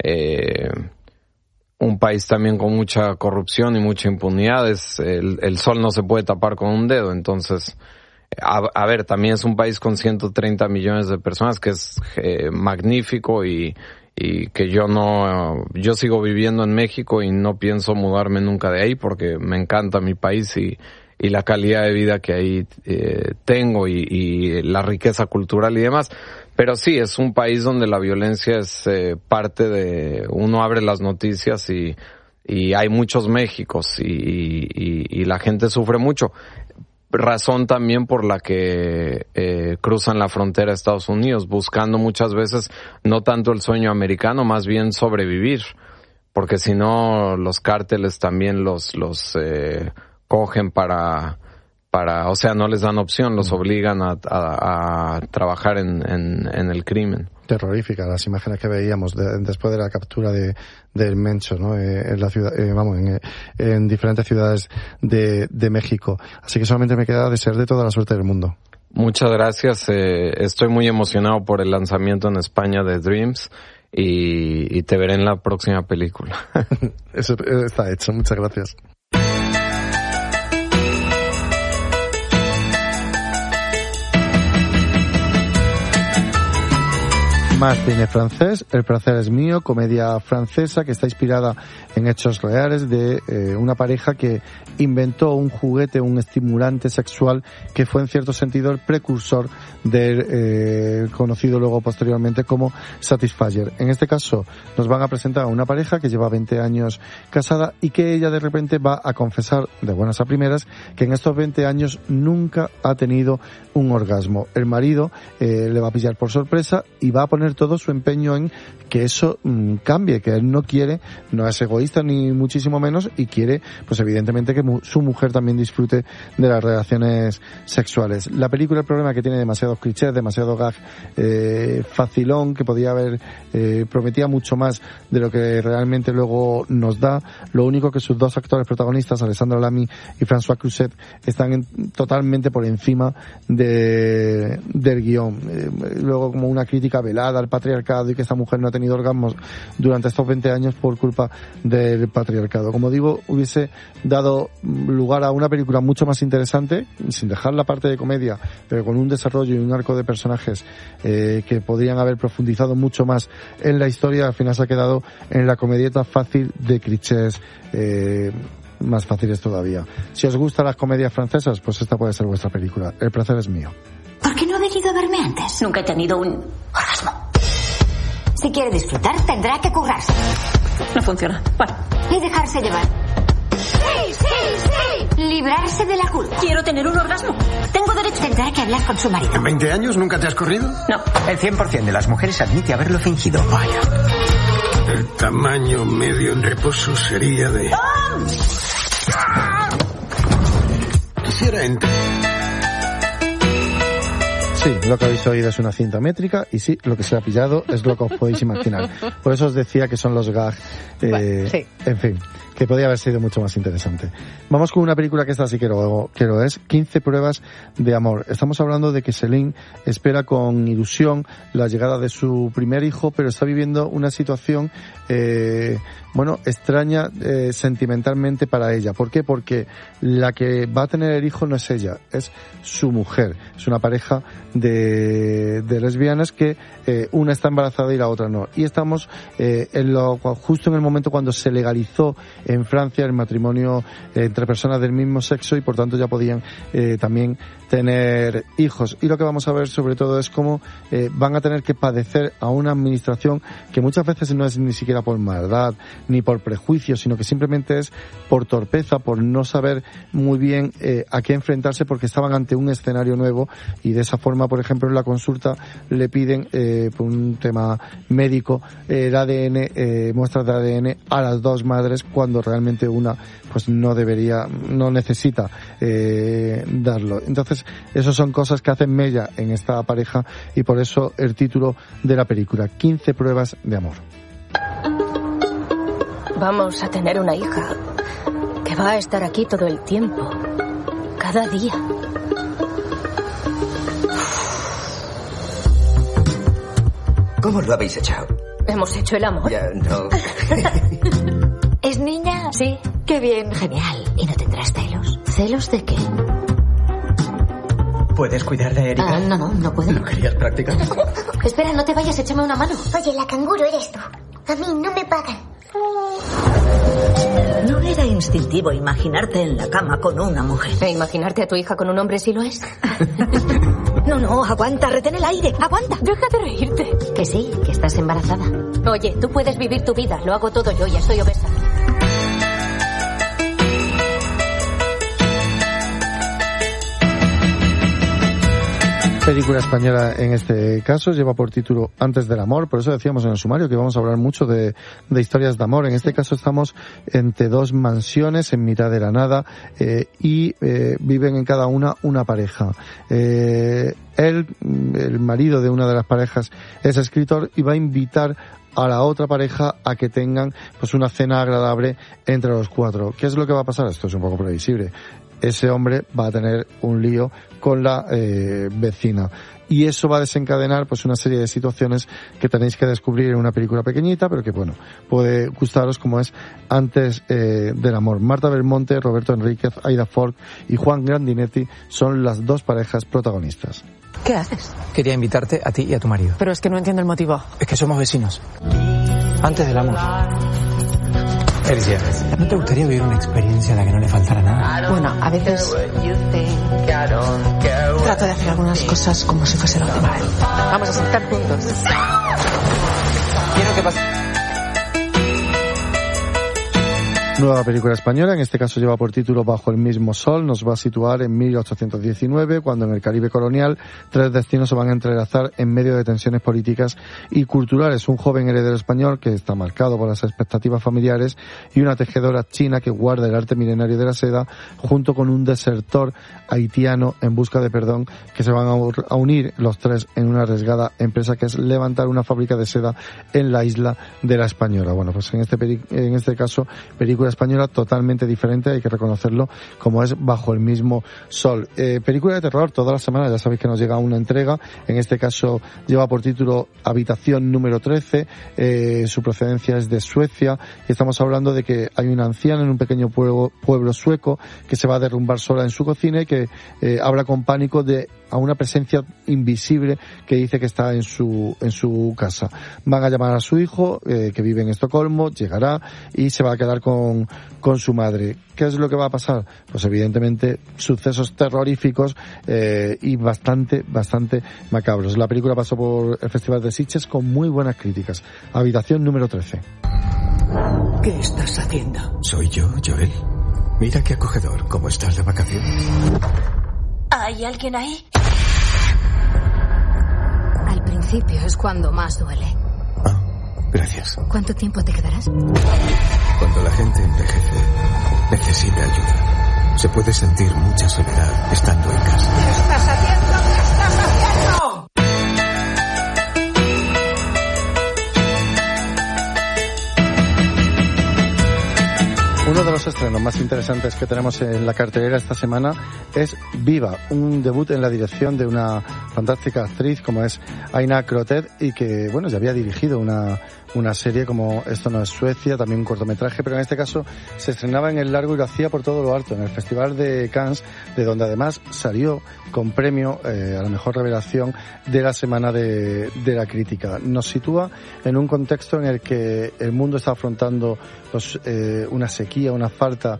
Un país también con mucha corrupción y mucha impunidad. El sol no se puede tapar con un dedo. Entonces, a ver, también es un país con 130 millones de personas, que es magnífico, y que yo sigo viviendo en México y no pienso mudarme nunca de ahí, porque me encanta mi país y la calidad de vida que ahí tengo y la riqueza cultural y demás. Pero sí, es un país donde la violencia es parte de... Uno abre las noticias y hay muchos Méxicos y la gente sufre mucho. Razón también por la que cruzan la frontera a Estados Unidos, buscando muchas veces no tanto el sueño americano, más bien sobrevivir. Porque si no, los cárteles también los cogen o sea, no les dan opción, los obligan a trabajar en el crimen.
Terrorífica las imágenes que veíamos después de la captura del Mencho, ¿no? En la ciudad, en diferentes ciudades de México. Así que solamente me queda desear de toda la suerte del mundo.
Muchas gracias. Estoy muy emocionado por el lanzamiento en España de Dreams y te veré en la próxima película.
Eso está hecho. Muchas gracias. Más cine francés, El placer es mío, comedia francesa que está inspirada en hechos reales de una pareja que inventó un juguete, un estimulante sexual que fue en cierto sentido el precursor del conocido luego posteriormente como Satisfyer. En este caso nos van a presentar a una pareja que lleva 20 años casada y que ella de repente va a confesar de buenas a primeras que en estos 20 años nunca ha tenido un orgasmo. El marido le va a pillar por sorpresa y va a poner todo su empeño en que eso cambie, que él no quiere, no es egoísta ni muchísimo menos, y quiere, pues evidentemente, que su mujer también disfrute de las relaciones sexuales. La película, el problema es que tiene demasiados clichés, demasiado gag facilón, que podía haber, prometía mucho más de lo que realmente luego nos da. Lo único que sus dos actores protagonistas, Alessandra Lamy y François Cluzet, están totalmente por encima del guión. Luego, como una crítica velada ligada al patriarcado y que esta mujer no ha tenido orgasmos durante estos 20 años por culpa del patriarcado. Como digo, hubiese dado lugar a una película mucho más interesante, sin dejar la parte de comedia, pero con un desarrollo y un arco de personajes que podrían haber profundizado mucho más en la historia. Al final se ha quedado en la comedieta fácil de clichés, más fáciles todavía. Si os gustan las comedias francesas, pues esta puede ser vuestra película. El placer es mío.
¿Por qué no ha venido a verme antes? Nunca he tenido un orgasmo. Si quiere disfrutar, tendrá que currarse.
No funciona. Vale.
Y dejarse llevar. ¡Sí, sí, sí! Librarse de la culpa.
Quiero tener un orgasmo.
Tengo derecho. Tendrá que hablar con su marido.
¿En 20 años nunca te has corrido?
No.
El 100% de las mujeres admite haberlo fingido. Vaya.
El tamaño medio en reposo sería de... Quisiera entrar.
Sí, lo que habéis oído es una cinta métrica y sí, lo que se ha pillado es lo que os podéis imaginar. Por eso os decía que son los gags. Sí. En fin, que podría haber sido mucho más interesante. Vamos con una película que esta sí que lo es, 15 pruebas de amor. Estamos hablando de que Celine espera con ilusión la llegada de su primer hijo, pero está viviendo una situación extraña sentimentalmente para ella. ¿Por qué? Porque la que va a tener el hijo no es ella, es su mujer. Es una pareja de lesbianas que una está embarazada y la otra no. Y estamos justo en el momento cuando se legalizó en Francia el matrimonio entre personas del mismo sexo y por tanto ya podían también tener hijos. Y lo que vamos a ver sobre todo es cómo van a tener que padecer a una administración que muchas veces no es ni siquiera por maldad ni por prejuicio, sino que simplemente es por torpeza, por no saber muy bien a qué enfrentarse porque estaban ante un escenario nuevo y de esa forma, por ejemplo, en la consulta le piden por un tema médico el ADN, muestras de ADN a las dos madres cuando realmente una pues no necesita darlo. Entonces, eso son cosas que hacen mella en esta pareja y por eso el título de la película, 15 pruebas de amor.
Vamos a tener una hija que va a estar aquí todo el tiempo, cada día.
¿Cómo lo habéis hecho?
Hemos hecho el amor.
Ya no.
¿Es niña? Sí. Qué bien, genial. ¿Y no tendrás celos?
¿Celos de qué?
¿Puedes cuidar de Erika?
No puedo.
¿No querías practicar?
Espera, no te vayas, échame una mano.
Oye, la canguro eres tú. A mí no me pagan.
¿No era instintivo imaginarte en la cama con una mujer?
¿E imaginarte a tu hija con un hombre sí lo es?
No, aguanta, retén el aire, aguanta.
Deja de reírte.
Que sí, que estás embarazada.
Oye, tú puedes vivir tu vida, lo hago todo yo, ya estoy obesa.
Película española en este caso, lleva por título Antes del amor, por eso decíamos en el sumario que vamos a hablar mucho de historias de amor. En este caso estamos entre dos mansiones en mitad de la nada y viven en cada una pareja. Él, el marido de una de las parejas, es escritor y va a invitar a la otra pareja a que tengan pues una cena agradable entre los cuatro. ¿Qué es lo que va a pasar? Esto es un poco previsible. Ese hombre va a tener un lío con la vecina y eso va a desencadenar pues una serie de situaciones que tenéis que descubrir en una película pequeñita pero que bueno, puede gustaros, como es Antes del amor. Marta Belmonte, Roberto Enríquez, Aida Fork y Juan Grandinetti son las dos parejas protagonistas.
¿Qué haces?
Quería invitarte a ti y a tu marido.
Pero es que no entiendo el motivo.
Es que somos vecinos. Antes del amor. Alicia, ¿no te gustaría vivir una experiencia a la que no le faltara nada?
Bueno, a veces trato de hacer algunas cosas como si fuese la última vez. Vamos a saltar juntos.
Quiero que pase.
Nueva película española, en este caso lleva por título Bajo el mismo sol, nos va a situar en 1819, cuando en el Caribe colonial tres destinos se van a entrelazar en medio de tensiones políticas y culturales. Un joven heredero español que está marcado por las expectativas familiares y una tejedora china que guarda el arte milenario de la seda, junto con un desertor haitiano en busca de perdón, que se van a unir los tres en una arriesgada empresa que es levantar una fábrica de seda en la isla de la Española. Bueno, pues en este caso, película película española totalmente diferente, hay que reconocerlo, como es Bajo el mismo sol. Película de terror, todas las semanas ya sabéis que nos llega una entrega, en este caso lleva por título Habitación número 13, su procedencia es de Suecia, y estamos hablando de que hay una anciana en un pequeño pueblo sueco que se va a derrumbar sola en su cocina y que habla con pánico a una presencia invisible que dice que está en su casa. Van a llamar a su hijo, que vive en Estocolmo, llegará y se va a quedar con su madre. ¿Qué es lo que va a pasar? Pues evidentemente sucesos terroríficos y bastante macabros. La película pasó por el Festival de Sitges con muy buenas críticas. Habitación número 13.
¿Qué estás haciendo?
Soy yo, Joel. Mira qué acogedor. ¿Cómo estás de vacaciones?
¿Hay alguien ahí?
Al principio es cuando más duele.
Gracias.
¿Cuánto tiempo te quedarás?
Cuando la gente envejece, necesita ayuda. Se puede sentir mucha soledad estando en casa.
¿Qué estás haciendo? ¿Qué estás haciendo?
Uno de los estrenos más interesantes que tenemos en la cartelera esta semana es Viva, un debut en la dirección de una fantástica actriz como es Aina Crotet y que, bueno, ya había dirigido una serie como Esto no es Suecia, también un cortometraje, pero en este caso se estrenaba en el largo y lo hacía por todo lo alto, en el Festival de Cannes, de donde además salió con premio a la mejor revelación de la semana de la crítica. Nos sitúa en un contexto en el que el mundo está afrontando pues, una sequía, una falta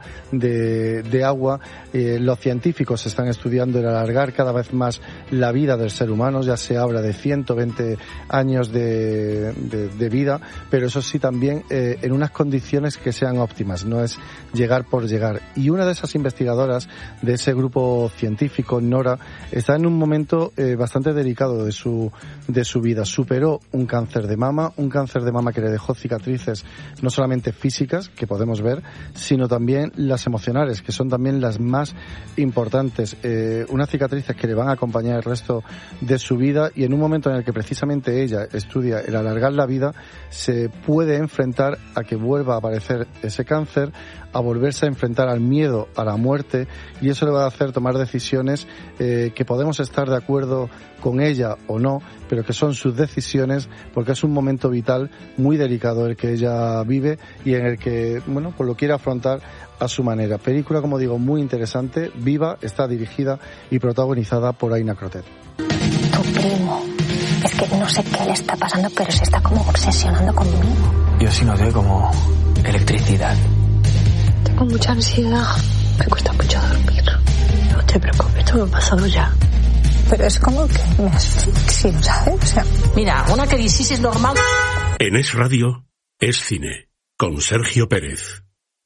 de agua. Los científicos están estudiando el alargar cada vez más la vida del ser humano, ya se habla de 120 años de vida, pero eso sí también en unas condiciones que sean óptimas, no es llegar por llegar. Y una de esas investigadoras de ese grupo científico, Nora, está en un momento bastante delicado de su vida. Superó un cáncer de mama que le dejó cicatrices no solamente físicas, que podemos ver, sino también las emocionales, que son también las más importantes. Unas cicatrices que le van a acompañar el resto de su vida, y en un momento en el que precisamente ella estudia el alargar la vida, se puede enfrentar a que vuelva a aparecer ese cáncer, a volverse a enfrentar al miedo a la muerte, y eso le va a hacer tomar decisiones que podemos estar de acuerdo con ella o no, pero que son sus decisiones, porque es un momento vital muy delicado el que ella vive y en el que, bueno, pues lo quiere afrontar a su manera. Película, como digo, muy interesante. Viva está dirigida y protagonizada por Aina Crotet.
Tu primo, es que no sé qué le está pasando, pero se está como obsesionando conmigo.
Yo sí noté como electricidad.
Tengo mucha ansiedad, me cuesta mucho dormir. No te preocupes, esto me ha pasado ya. Pero es como que me asfixio, ¿sabes? O sea,
mira, una crisis es normal.
En Es Radio, Es Cine, con Sergio Pérez.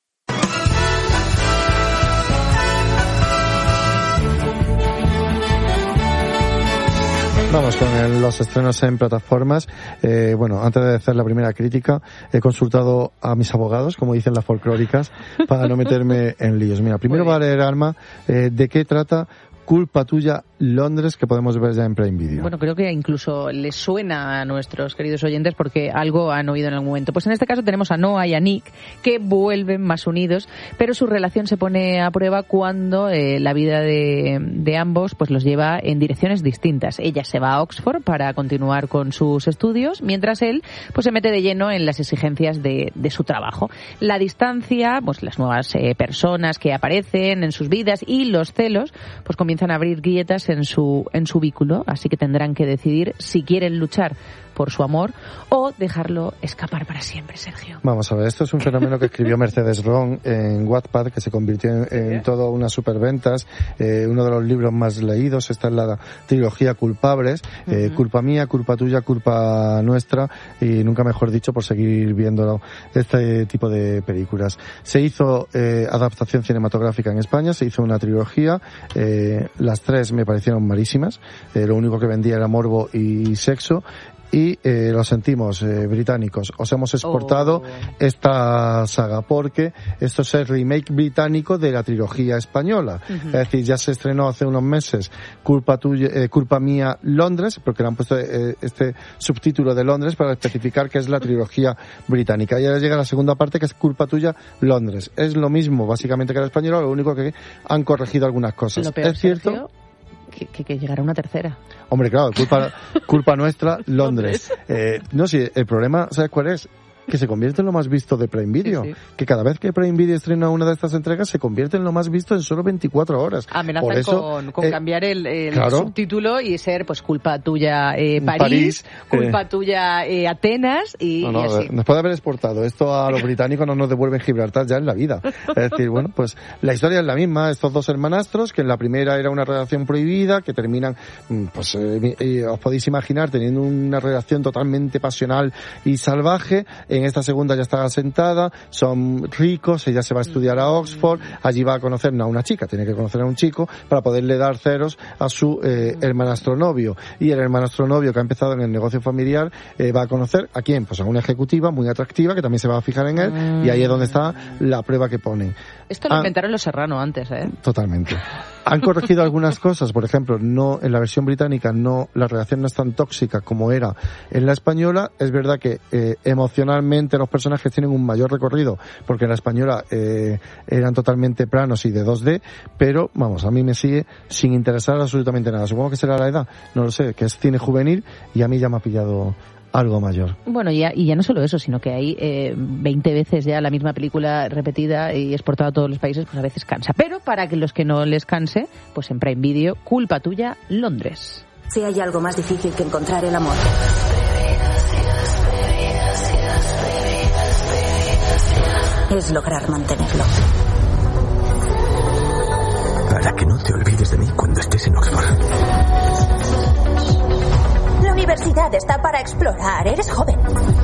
Vamos con los estrenos en plataformas. Bueno, antes de hacer la primera crítica, he consultado a mis abogados, como dicen las folclóricas, para no meterme en líos. Mira, primero va a leer, Alma, de qué trata Culpa Tuya Londres, que podemos ver ya en Prime Video.
Bueno, creo que incluso les suena a nuestros queridos oyentes porque algo han oído en algún momento. Pues en este caso tenemos a Noah y a Nick, que vuelven más unidos, pero su relación se pone a prueba cuando la vida de ambos pues los lleva en direcciones distintas. Ella se va a Oxford para continuar con sus estudios, mientras él pues se mete de lleno en las exigencias de su trabajo. La distancia, pues las nuevas personas que aparecen en sus vidas y los celos, pues comienzan a abrir grietas en su vínculo, así que tendrán que decidir si quieren luchar por su amor o dejarlo escapar para siempre, Sergio.
Vamos a ver, esto es un fenómeno que escribió Mercedes Ron en Wattpad, que se convirtió en todo unas superventas, uno de los libros más leídos. Está en la trilogía Culpables, Culpa Mía, Culpa Tuya, Culpa Nuestra, y nunca mejor dicho por seguir viendo este tipo de películas. Se hizo adaptación cinematográfica en España, se hizo una trilogía, las tres me parecieron malísimas, lo único que vendía era morbo y sexo. Y lo sentimos, británicos, os hemos exportado esta saga porque esto es el remake británico de la trilogía española. Es decir, ya se estrenó hace unos meses Culpa Mía Londres, porque le han puesto este subtítulo de Londres para especificar que es la trilogía británica. Y ahora llega la segunda parte, que es Culpa Tuya Londres. Es lo mismo básicamente que la española, lo único que han corregido algunas cosas.
Lo peor,
es cierto,
Sergio, que llegará una tercera.
Hombre, claro, culpa nuestra, Londres. No, sí, el problema, ¿sabes cuál es? Que se convierte en lo más visto de Prime Video. Sí. Que cada vez que Prime Video estrena una de estas entregas se convierte en lo más visto en solo 24 horas.
Amenazan
por eso,
con cambiar el
claro,
subtítulo y ser pues culpa tuya París, culpa tuya Atenas y así.
Después de haber exportado esto a los británicos no nos devuelven Gibraltar ya en la vida. Es decir, bueno, pues la historia es la misma. Estos dos hermanastros, que en la primera era una relación prohibida, que terminan, pues os podéis imaginar, teniendo una relación totalmente pasional y salvaje. En esta segunda ya está asentada, son ricos, ella se va a estudiar a Oxford, allí va a conocer no a una chica, tiene que conocer a un chico para poderle dar ceros a su hermanastro novio. Y el hermanastro novio, que ha empezado en el negocio familiar, va a conocer ¿a quién? Pues a una ejecutiva muy atractiva que también se va a fijar en él, y ahí es donde está la prueba que ponen.
Esto lo inventaron los Serrano antes, ¿eh?
Totalmente. Han corregido algunas cosas, por ejemplo, no en la versión británica la relación no es tan tóxica como era en la española. Es verdad que emocionalmente los personajes tienen un mayor recorrido, porque en la española eran totalmente planos y de 2D, pero vamos, a mí me sigue sin interesar absolutamente nada. Supongo que será la edad, no lo sé, que es cine juvenil y a mí ya me ha pillado algo mayor.
Bueno, y ya no solo eso, sino que hay 20 veces ya la misma película repetida y exportada a todos los países, pues a veces cansa. Pero para que los que no les canse, pues en Prime Video, Culpa Tuya, Londres.
Si hay algo más difícil que encontrar el amor, es lograr mantenerlo.
Para que no te olvides de mí cuando estés en Oxford.
La universidad está para explorar. Eres joven.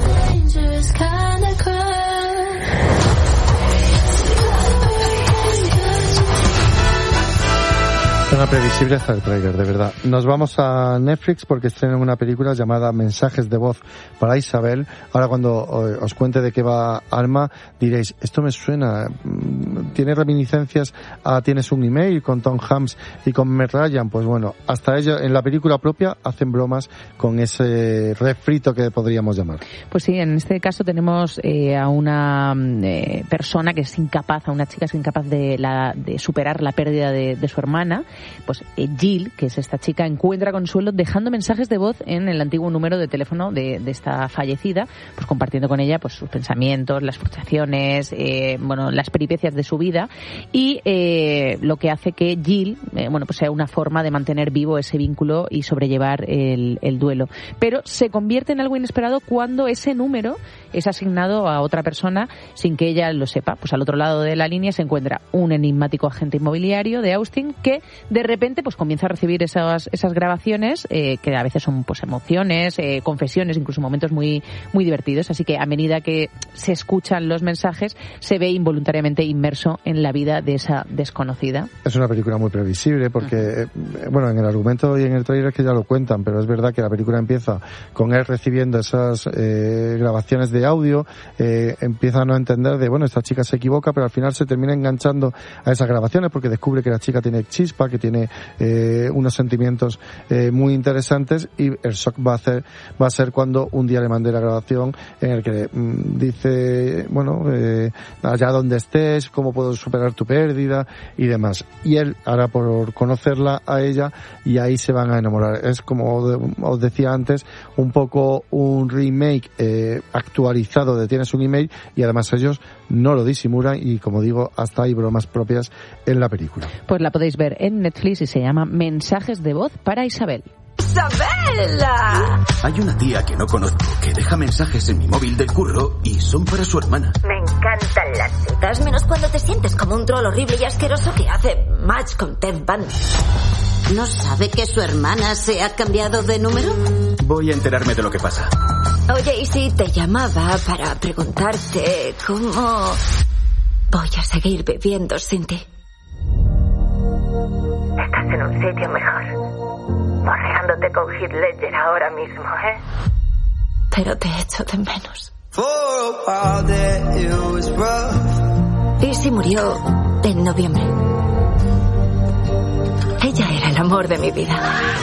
Suena previsible hasta el tráiler, de verdad. Nos vamos a Netflix porque estrenan una película llamada Mensajes de voz para Isabel. Ahora cuando os cuente de qué va Alma, diréis, esto me suena, tiene reminiscencias a Tienes un email con Tom Hanks y con Meg Ryan. Pues bueno, hasta ellos en la película propia hacen bromas con ese refrito que podríamos llamar.
Pues sí, en este caso tenemos a una persona que es incapaz, a una chica que es incapaz de superar la pérdida de su hermana. Pues Jill, que es esta chica, encuentra consuelo dejando mensajes de voz en el antiguo número de teléfono de esta fallecida, pues compartiendo con ella pues sus pensamientos, las frustraciones, las peripecias de su vida, y lo que hace que Jill pues sea una forma de mantener vivo ese vínculo y sobrellevar el duelo. Pero se convierte en algo inesperado cuando ese número es asignado a otra persona sin que ella lo sepa. Pues al otro lado de la línea se encuentra un enigmático agente inmobiliario de Austin que de repente pues comienza a recibir esas grabaciones que a veces son pues emociones, confesiones, incluso momentos muy muy divertidos. Así que a medida que se escuchan los mensajes se ve involuntariamente inmerso en la vida de esa desconocida.
Es una película muy previsible porque en el argumento y en el trailer que ya lo cuentan, pero es verdad que la película empieza con él recibiendo esas grabaciones de audio, empieza a no entender esta chica se equivoca, pero al final se termina enganchando a esas grabaciones porque descubre que la chica tiene chispa, que tiene unos sentimientos muy interesantes, y el shock va a ser cuando un día le mandé la grabación en el que dice allá donde estés, cómo puedo superar tu pérdida y demás, y él hará por conocerla a ella y ahí se van a enamorar. Es como os decía antes, un poco un remake actualizado de Tienes un email, y además ellos no lo disimulan y, como digo, hasta hay bromas propias en la película.
Pues la podéis ver en Netflix y se llama Mensajes de voz para Isabel.
¡Isabela!
Hay una tía que no conozco que deja mensajes en mi móvil del curro y son para su hermana.
Me encantan las citas, menos cuando te sientes como un troll horrible y asqueroso que hace match con Ted Bundy.
¿No sabe que su hermana se ha cambiado de número?
Voy a enterarme de lo que pasa.
Oye, y si te llamaba para preguntarte cómo voy a seguir viviendo sin ti. Estás en un sitio mejor, morreándote con Heath Ledger ahora mismo, ¿eh?
pero te echo de menos. Izzy murió en noviembre. Ella era el amor de mi vida.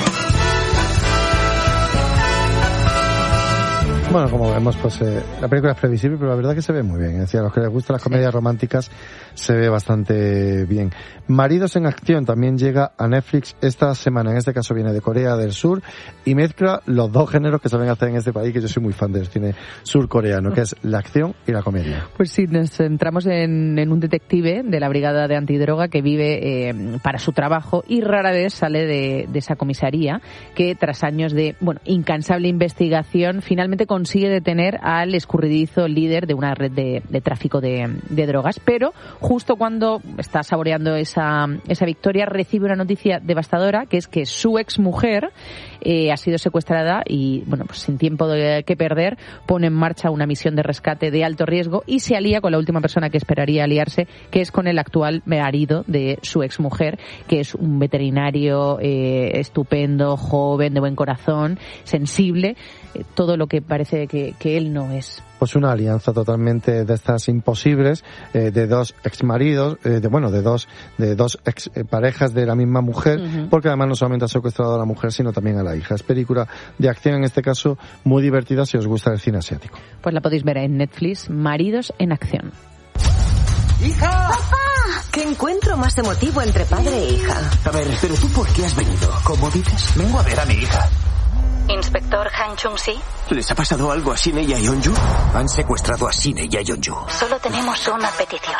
Bueno, como vemos, pues la película es previsible, pero la verdad que se ve muy bien. Es decir, a los que les gustan las comedias románticas se ve bastante bien. Maridos en acción también llega a Netflix esta semana. En este caso viene de Corea del Sur y mezcla los dos géneros que saben hacer en este país, que yo soy muy fan del cine surcoreano, que es la acción y la comedia.
Pues sí, nos centramos en un detective de la Brigada de Antidroga que vive para su trabajo y rara vez sale de esa comisaría, que tras años de incansable investigación finalmente consigue detener al escurridizo líder de una red de tráfico de drogas, pero justo cuando está saboreando esa victoria recibe una noticia devastadora, que es que su exmujer ha sido secuestrada y, pues sin tiempo que perder, pone en marcha una misión de rescate de alto riesgo y se alía con la última persona que esperaría aliarse, que es con el actual marido de su exmujer, que es un veterinario estupendo, joven, de buen corazón, sensible, todo lo que parece que él no es.
Pues una alianza totalmente de estas imposibles, de dos exmaridos, de dos ex parejas de la misma mujer, porque además no solamente ha secuestrado a la mujer, sino también a la hija. Es película de acción, en este caso, muy divertida si os gusta el cine asiático.
Pues la podéis ver en Netflix, Maridos en acción.
¡Hija!
¡Papá! ¡Qué encuentro más emotivo entre padre e hija!
A ver, pero tú, ¿por qué has venido? ¿Cómo dices? Vengo a ver a mi hija.
Inspector Han Chung-si.
¿Les ha pasado algo a Sine y a Yeonju? Han secuestrado a Sine y a Yeonju.
Solo tenemos una petición.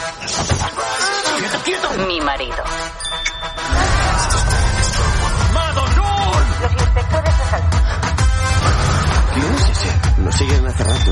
¡Quieto!
Mi marido.
¡Madonul!
Los inspectores de salud.
¿Quién es ese? Lo siguen hace rato.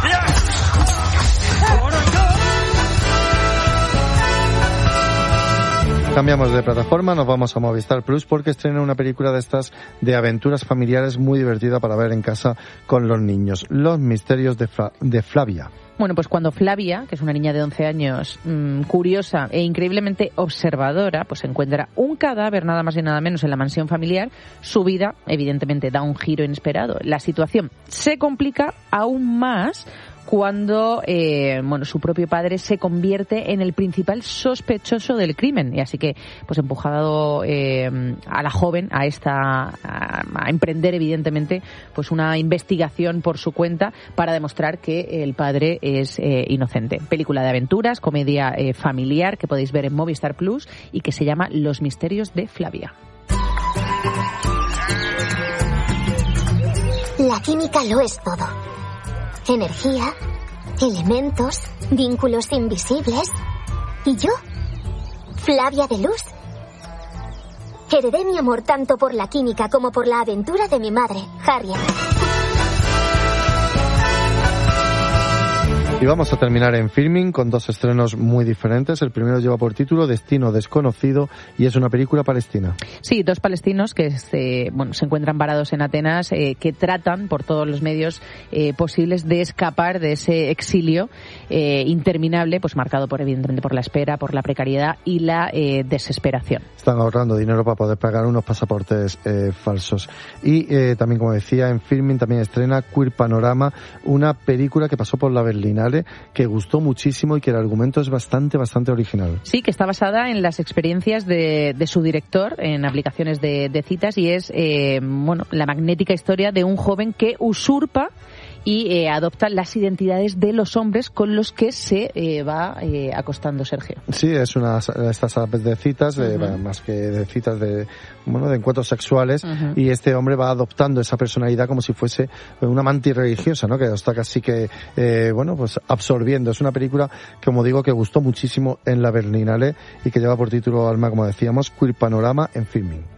Cambiamos de plataforma, nos vamos a Movistar Plus porque estrena una película de estas de aventuras familiares muy divertida para ver en casa con los niños. Los misterios de Flavia.
Bueno, pues cuando Flavia, que es una niña de 11 años, curiosa e increíblemente observadora, pues encuentra un cadáver nada más y nada menos en la mansión familiar, su vida evidentemente da un giro inesperado. La situación se complica aún más cuando su propio padre se convierte en el principal sospechoso del crimen, y así que pues empujado a la joven a emprender evidentemente pues una investigación por su cuenta para demostrar que el padre es inocente. Película de aventuras, comedia familiar que podéis ver en Movistar Plus y que se llama Los misterios de Flavia.
La química lo es todo. Energía, elementos, vínculos invisibles. ¿Y yo? Flavia de Luz. Heredé mi amor tanto por la química como por la aventura de mi madre, Harriet.
Y vamos a terminar en Filming con dos estrenos muy diferentes. El primero lleva por título Destino Desconocido y es una película palestina.
Sí, dos palestinos que se encuentran varados en Atenas, que tratan por todos los medios posibles de escapar de ese exilio interminable, pues marcado evidentemente por la espera, por la precariedad y la desesperación.
Están ahorrando dinero para poder pagar unos pasaportes falsos. Y también, como decía, en Filming también estrena Queer Panorama, una película que pasó por la Berlinale, que gustó muchísimo y que el argumento es bastante original.
Sí, que está basada en las experiencias de su director en aplicaciones de citas y es la magnética historia de un joven que usurpa y adopta las identidades de los hombres con los que se va acostando Sergio.
Sí, es una de estas apps de citas, más que de citas de encuentros sexuales, y este hombre va adoptando esa personalidad como si fuese una mantis religiosa, ¿no? Que lo está casi que, absorbiendo. Es una película, como digo, que gustó muchísimo en la Berlinale y que lleva por título, Alma, como decíamos, Queer Panorama en Filming.